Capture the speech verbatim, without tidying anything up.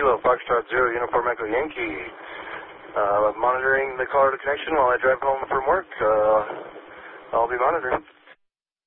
Kilo, Foxtrot Zero, Uniform Echo Yankee. Uh, monitoring the Colorado connection while I drive home from work. Uh, I'll be monitoring.